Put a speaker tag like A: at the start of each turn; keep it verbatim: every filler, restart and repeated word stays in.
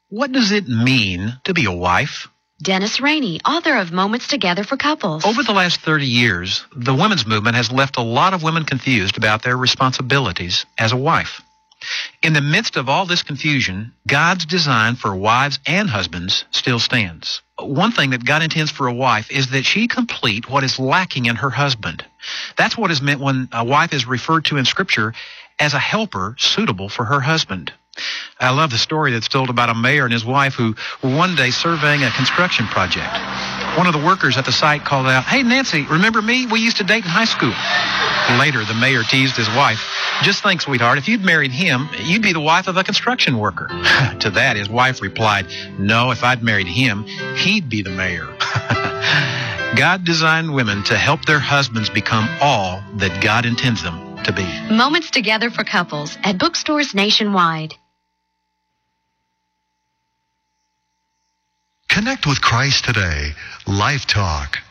A: What does it mean to be a wife?
B: Dennis Rainey, author of Moments Together for Couples.
A: Over the last thirty years, the women's movement has left a lot of women confused about their responsibilities as a wife. In the midst of all this confusion, God's design for wives and husbands still stands. One thing that God intends for a wife is that she complete what is lacking in her husband. That's what is meant when a wife is referred to in Scripture as a helper suitable for her husband. I love the story that's told about a mayor and his wife who were one day surveying a construction project. One of the workers at the site called out, "Hey, Nancy, remember me? We used to date in high school." Later, the mayor teased his wife, "Just think, sweetheart, if you'd married him, you'd be the wife of a construction worker." To that, his wife replied, "No, if I'd married him, he'd be the mayor." God designed women to help their husbands become all that God intends them to be.
B: Moments Together for Couples at bookstores nationwide.
C: Connect with Christ today. Life Talk.